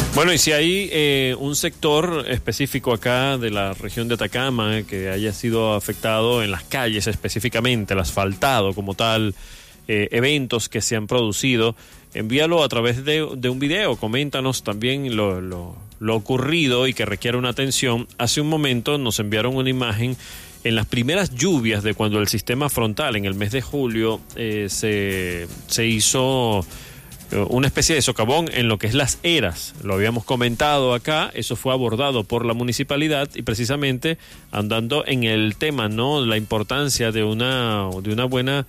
Bueno, y si hay un sector específico acá de la región de Atacama que haya sido afectado en las calles específicamente, el asfaltado como tal, eventos que se han producido, envíalo a través de un video, coméntanos también lo ocurrido y que requiere una atención. Hace un momento nos enviaron una imagen en las primeras lluvias de cuando el sistema frontal en el mes de julio se hizo una especie de socavón en lo que es Las Heras. Lo habíamos comentado acá, eso fue abordado por la municipalidad y precisamente andando en el tema, ¿no? La importancia de una buena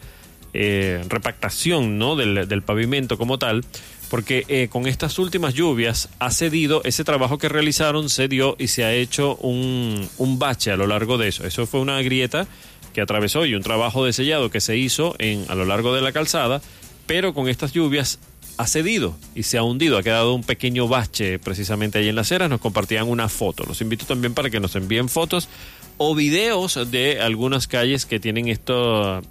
repactación, ¿no? del pavimento como tal, porque con estas últimas lluvias ha cedido, ese trabajo que realizaron se dio y se ha hecho un bache a lo largo de eso. Eso fue una grieta que atravesó y un trabajo de sellado que se hizo a lo largo de la calzada, pero con estas lluvias ha cedido y se ha hundido, ha quedado un pequeño bache precisamente ahí en Las Heras. Nos compartían una foto. Los invito también para que nos envíen fotos o videos de algunas calles que tienen estos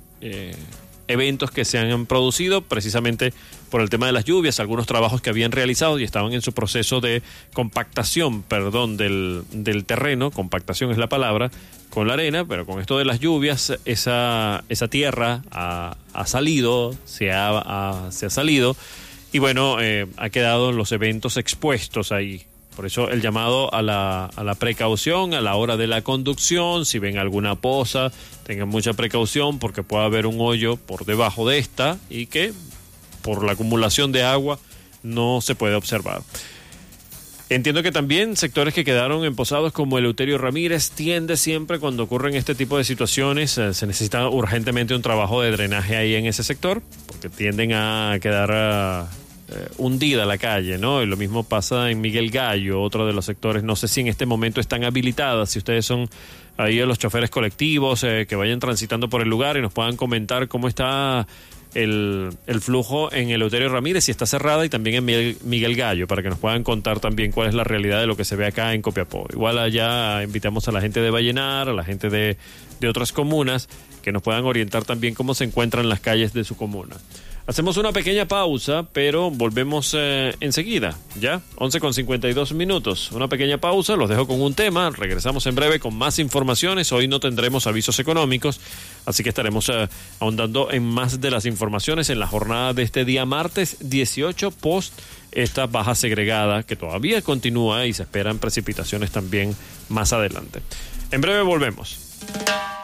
eventos que se han producido precisamente por el tema de las lluvias, algunos trabajos que habían realizado y estaban en su proceso de compactación, del terreno. Compactación es la palabra, con la arena, pero con esto de las lluvias, esa tierra ha salido, se ha salido, y bueno, ha quedado los eventos expuestos ahí. Por eso el llamado a la precaución a la hora de la conducción. Si ven alguna poza, tengan mucha precaución porque puede haber un hoyo por debajo de esta y que por la acumulación de agua no se puede observar. Entiendo que también sectores que quedaron empozados como Eleuterio Ramírez tiende siempre cuando ocurren este tipo de situaciones, se necesita urgentemente un trabajo de drenaje ahí en ese sector porque tienden a quedar hundida la calle, ¿no? Y lo mismo pasa en Miguel Gallo, otro de los sectores. No sé si en este momento están habilitadas, si ustedes son ahí los choferes colectivos que vayan transitando por el lugar y nos puedan comentar cómo está el flujo en Eleuterio Ramírez, si está cerrada, y también en Miguel Gallo, para que nos puedan contar también cuál es la realidad de lo que se ve acá en Copiapó. Igual allá invitamos a la gente de Vallenar, a la gente de otras comunas, que nos puedan orientar también cómo se encuentran las calles de su comuna. Hacemos una pequeña pausa, pero volvemos enseguida, ¿ya? 11:52. Una pequeña pausa, los dejo con un tema. Regresamos en breve con más informaciones. Hoy no tendremos avisos económicos, así que estaremos ahondando en más de las informaciones en la jornada de este día martes 18 post esta baja segregada que todavía continúa y se esperan precipitaciones también más adelante. En breve volvemos.